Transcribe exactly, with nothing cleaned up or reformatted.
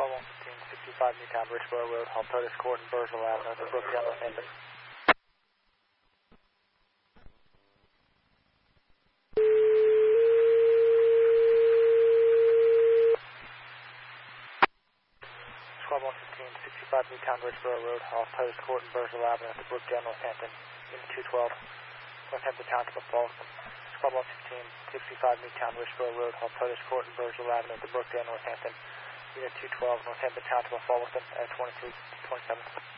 Squad one fifteen, sixty-five Newtown, Richboro Road, Haltotis Court, and Burnsville Avenue, the Brookdale, Northampton. Squad one fifteen, sixty-five Newtown, Richboro Road, Haltotis Court, and Burnsville Avenue, the Brookdale, Northampton. Unit two twelve, Northampton Township of Boston. Squad one fifteen, sixty-five Newtown, Richboro Road, Haltotis Court, and Burnsville Avenue, the Brookdale, Northampton. Unit two twelve, Northampton Township of Boston, at twenty-two twenty-seven.